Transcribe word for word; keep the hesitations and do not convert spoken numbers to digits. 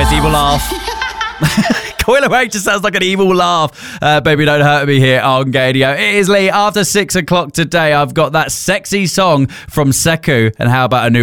nice evil laugh. Coil away just sounds like an evil laugh. Uh, baby, don't hurt me here on Gadio. It is Lee. After six o'clock today, I've got that sexy song from Sekou. And how about a new